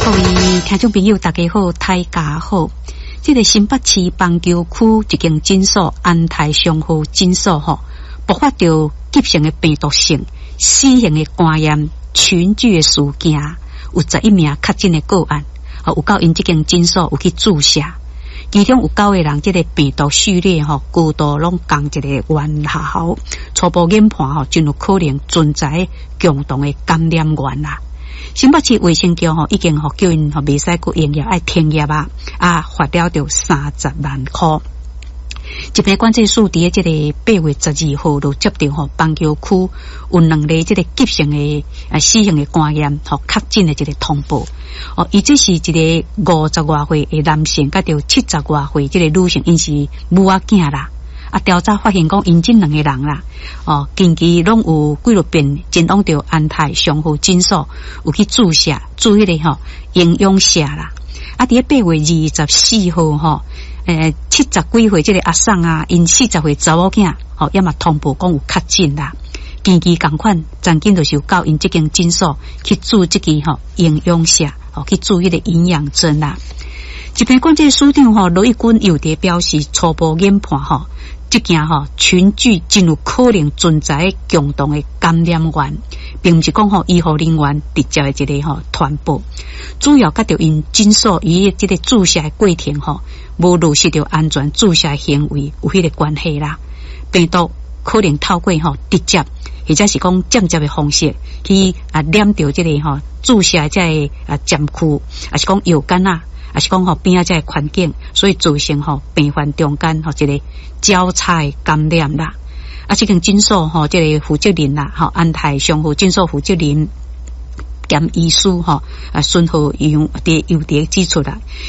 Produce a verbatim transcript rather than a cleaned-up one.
各位听众朋友大家好，大家好。这个新北市邦桥区一间诊所安泰上好诊所吼，爆发到急性的病毒性死刑的肝炎群聚的事件，有十一名确诊的个案，哦，有到因这间诊所有去注射，其中有九个人这个病毒序列吼，高度拢共一个源头，初步研判吼，真有可能存在共同的感染源啦。新北市卫生局吼已经吼叫因吼未使搁营业，爱停业啊，啊罚了着三十万块。疾病管制署伫即个八月十二号就接到吼邦桥区有两例即个急性的啊死刑的肝炎吼确诊的一个通报。哦，伊这是一个五十外岁的男性，甲着七十外岁即个女性，因是母仔囝啦。啊，调查发现讲，因这两个人啦，哦，近期拢有几落遍前往到安泰上好诊所，有去注射，注迄个吼营养射啦。啊，伫八月二十四号吼，诶，七十几岁即个阿桑啊，因四十岁查某囝，吼也嘛通报讲有确诊啦。近期共款，曾经就是有到因这间诊所去注这个吼营养射，吼去注迄个营养针啦。疾病管制署长吼罗义军又伫表示，初步研判吼。这件吼群聚真有可能存在共同的感染源，并不是讲吼医护人员直接的一个吼传播，主要甲着因诊所伊这个注射的过程吼，无落实着安全注射行为有迄个关系啦。病毒可能透过吼直接或者是讲间接的方式去啊染着这个吼注射这个啊针区，还是讲药杆啊。也是讲吼边仔这个环境，所以造成吼病患中间吼一个交叉感染啦。啊，这间诊所吼这个负责人啦，吼安泰上好诊所负责人兼医师吼啊孙浩勇伫邮电指出啦，